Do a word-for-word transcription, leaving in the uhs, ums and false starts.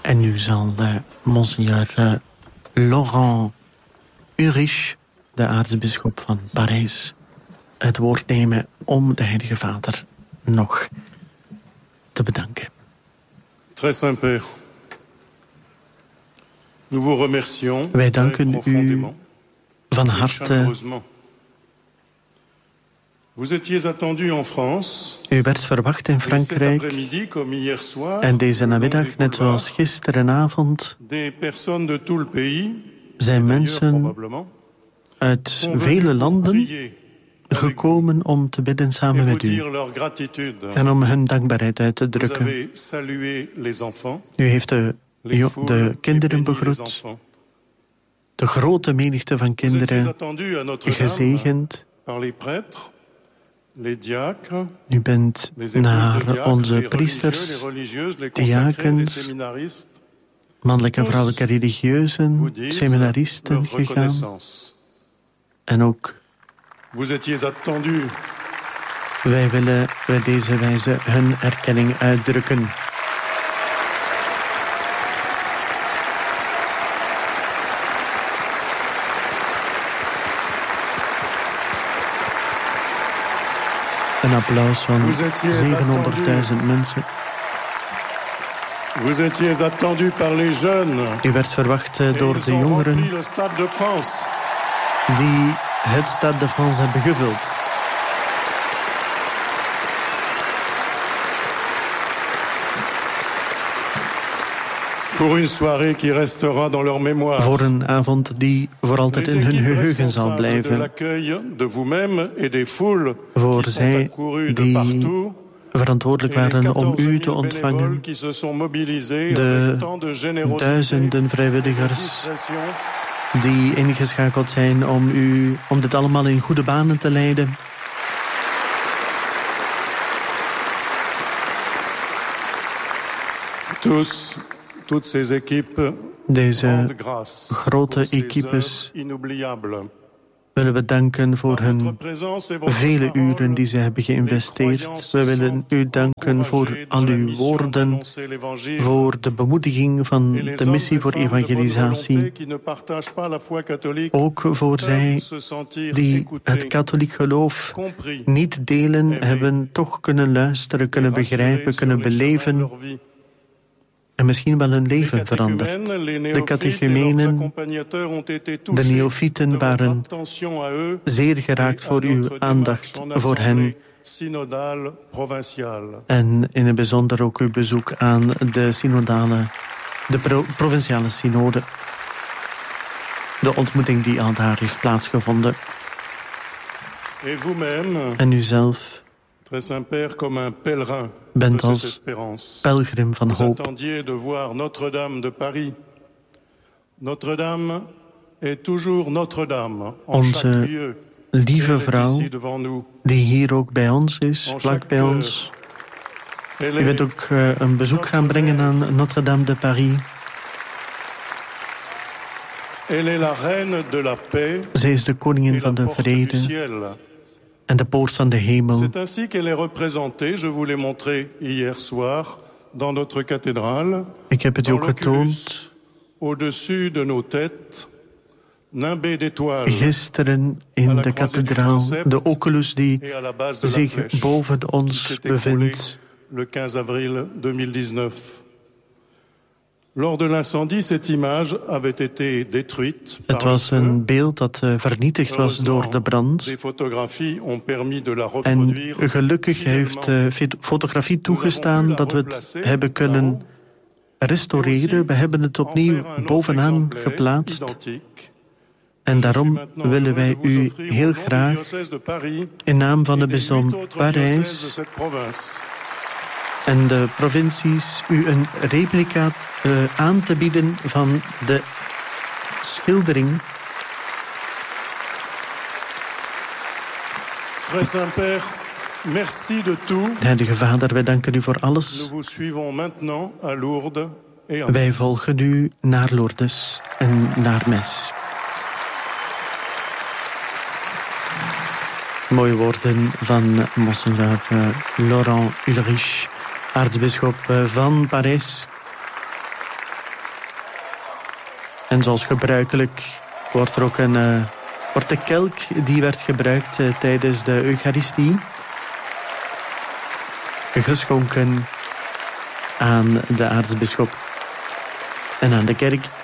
En nu zal uh, monseigneur uh, Laurent Ulrich, de aartsbisschop van Parijs, het woord nemen om de Heilige Vader nog te bedanken. Très Saint-Père, nous vous remercions. Wij danken u van harte. Vous étiez attendu en France. U werd verwacht in Frankrijk. En deze namiddag, net zoals gisterenavond, zijn mensen uit vele landen gekomen om te bidden samen met u en om hun dankbaarheid uit te drukken. U heeft de, de kinderen begroet, de grote menigte van kinderen gezegend. U bent naar onze priesters, diakens, mannelijke en vrouwelijke religieuzen, seminaristen gegaan. En ook wij willen bij deze wijze hun erkenning uitdrukken. Een applaus van zevenhonderdduizend mensen. Vous étiez attendu par les jeunes. U werd verwacht door de jongeren die het Stade de France hebben gevuld. Pour une soirée qui restera dans leur mémoire. Voor een avond die voor altijd in hun geheugen zal blijven. Voor zij die verantwoordelijk waren om u te ontvangen. De duizenden vrijwilligers die ingeschakeld zijn om u, om dit allemaal in goede banen te leiden. Tous, toutes ces équipes, deze grote equipes willen we danken voor hun vele uren die ze hebben geïnvesteerd. We willen u danken voor al uw woorden, voor de bemoediging van de missie voor evangelisatie. Ook voor zij die het katholiek geloof niet delen, hebben toch kunnen luisteren, kunnen begrijpen, kunnen beleven. En misschien wel hun leven veranderd. De catechumenen, de neofieten waren zeer geraakt voor uw aandacht voor hen. En in het bijzonder ook uw bezoek aan de synodale, de pro- provinciale synode. De ontmoeting die al daar heeft plaatsgevonden. En u zelf bent als pelgrim van hoop. Onze lieve vrouw, die hier ook bij ons is, vlak bij ons. U bent ook uh, een bezoek gaan brengen aan Notre-Dame de Paris. Zij is de koningin van de vrede en de poort van de hemel. C'est ainsi qu'elle est représentée. Je vous l'ai montré hier soir dans notre cathédrale. Ik heb het u ook getoond. Au-dessus de nos têtes, nimbé d'étoiles. Gisteren in de kathedraal, de oculus die zich boven ons bevindt. Le quinze avril tweeduizend negentien. Lors de l'incendie, cette image avait été détruite. Het was een beeld dat uh, vernietigd was door de brand. En gelukkig heeft uh, fotografie toegestaan dat we het hebben kunnen restaureren. We hebben het opnieuw bovenaan geplaatst. En daarom willen wij u heel graag in naam van het bisdom Parijs en de provincies u een replica uh, aan te bieden van de schildering. Très Saint-Père, merci de tout. Heilige Vader, wij danken u voor alles. Nous vous suivons maintenant à Lourdes et à wij volgen u naar Lourdes en naar Mes. Mooie woorden van monseigneur uh, Laurent Ulrich, aartsbisschop van Parijs. En zoals gebruikelijk wordt er ook een, uh, wordt de kelk die werd gebruikt uh, tijdens de Eucharistie geschonken aan de aartsbisschop en aan de kerk.